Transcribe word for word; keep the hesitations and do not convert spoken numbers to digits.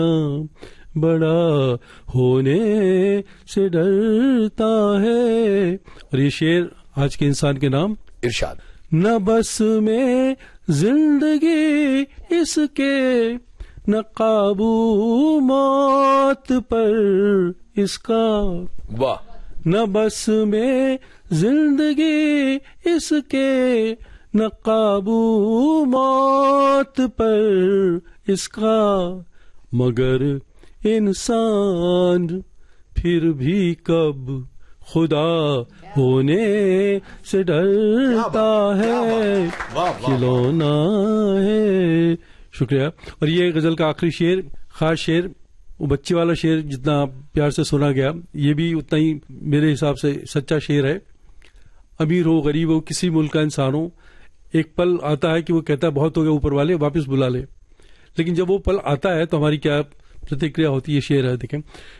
بڑا ہونے سے ڈرتا ہے. اور یہ شعر آج کے انسان کے نام. ارشاد. نہ بس میں زندگی اس کے نہ قابو موت پر اس کا. واہ. نہ بس میں زندگی اس کے نہ قابو موت پر اس کا. مگر انسان پھر بھی کب خدا ہونے سے ڈرتا ہے کھلونا ہے. شکریہ. اور یہ غزل کا آخری شعر، خاص شعر، وہ بچے والا شعر جتنا پیار سے سنا گیا، یہ بھی اتنا ہی میرے حساب سے سچا شعر ہے. امیر ہو غریب ہو کسی ملک کا انسان ہو، ایک پل آتا ہے کہ وہ کہتا ہے بہت ہو گیا اوپر والے واپس بلا لے، لیکن جب وہ پل آتا ہے تو ہماری کیا پرتکریا ہوتی ہے. شعر ہے دیکھیں.